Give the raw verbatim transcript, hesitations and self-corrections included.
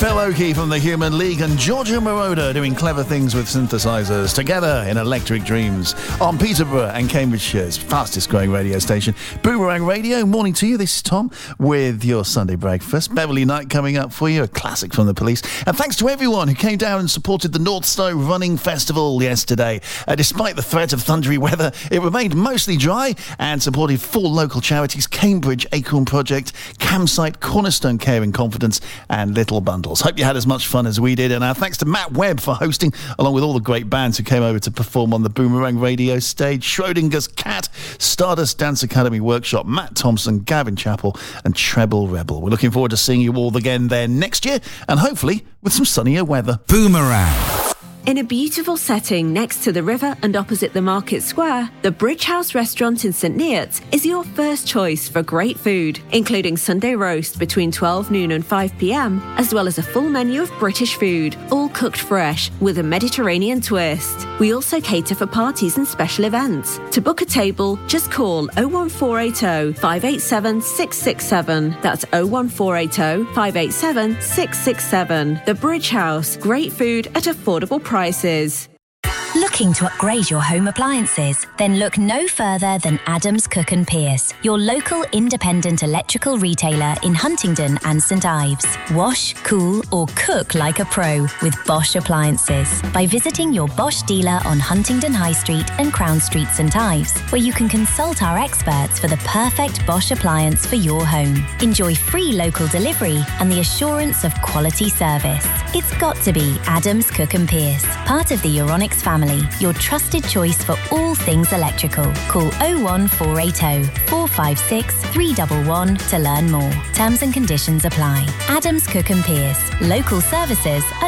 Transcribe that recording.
Phil Oakey from the Human League and Giorgio Moroder doing clever things with synthesizers together in Electric Dreams on Peterborough and Cambridgeshire's fastest growing radio station, Boomerang Radio. Morning to you, this is Tom with your Sunday breakfast. Beverly Knight coming up for you, a classic from the Police. And thanks to everyone who came down and supported the North Stowe Running Festival yesterday. Uh, despite the threat of thundery weather, it remained mostly dry and supported four local charities: Cambridge Acorn Project, Campsite, Cornerstone Care and Confidence and Little Bundles. Hope you had as much fun as we did, and our thanks to Matt Webb for hosting, along with all the great bands who came over to perform on the Boomerang Radio stage: Schrodinger's Cat, Stardust Dance Academy Workshop, Matt Thompson, Gavin Chappell and Treble Rebel. We're looking forward to seeing you all again there next year, and hopefully with some sunnier weather. Boomerang. In a beautiful setting next to the river and opposite the market square, the Bridge House restaurant in St Neots is your first choice for great food, including Sunday roast between twelve noon and five p m, as well as a full menu of British food, all cooked fresh with a Mediterranean twist. We also cater for parties and special events. To book a table, just call oh one four eight oh, five eight seven, six six seven. That's oh one four eight oh, five eight seven, six six seven. The Bridge House, great food at affordable prices. prices. Looking to upgrade your home appliances? Then look no further than Adams Cook and Pierce, your local independent electrical retailer in Huntingdon and St Ives. Wash, cool or cook like a pro with Bosch appliances by visiting your Bosch dealer on Huntingdon High Street and Crown Street, St Ives, where you can consult our experts for the perfect Bosch appliance for your home. Enjoy free local delivery and the assurance of quality service. It's got to be Adams Cook and Pierce, part of the Euronics family. Your trusted choice for all things electrical. Call oh one four eight oh, four five six, three one one to learn more. Terms and conditions apply. Adams Cook and Pierce. Local services at